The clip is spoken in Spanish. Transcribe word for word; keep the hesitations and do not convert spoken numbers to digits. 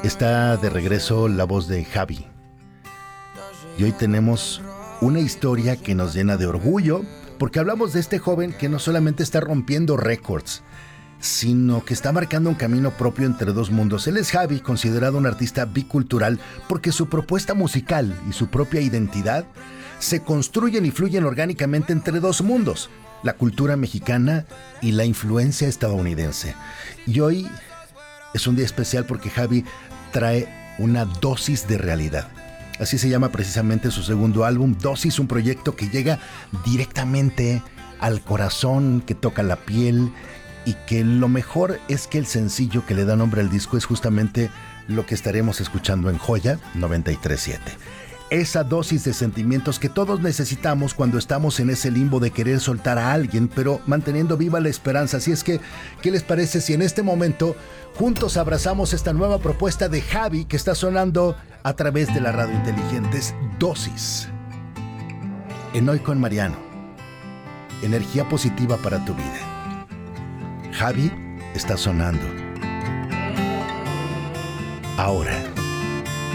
Está de regreso la voz de Javi. Y hoy tenemos una historia que nos llena de orgullo, porque hablamos de este joven que no solamente está rompiendo récords, sino que está marcando un camino propio entre dos mundos. Él es Javi, considerado un artista bicultural, porque su propuesta musical y su propia identidad se construyen y fluyen orgánicamente entre dos mundos, la cultura mexicana y la influencia estadounidense. Y hoy es un día especial porque Javi trae una dosis de realidad. Así se llama precisamente su segundo álbum, Dosis, un proyecto que llega directamente al corazón, que toca la piel, y que lo mejor es que el sencillo que le da nombre al disco es justamente lo que estaremos escuchando en Joya noventa y tres punto siete. Esa dosis de sentimientos que todos necesitamos cuando estamos en ese limbo de querer soltar a alguien, pero manteniendo viva la esperanza. Así es que, ¿qué les parece si en este momento juntos abrazamos esta nueva propuesta de Javi que está sonando a través de la radio inteligente? Es Dosis. En Hoy con Mariano. Energía positiva para tu vida. Javi está sonando. Ahora.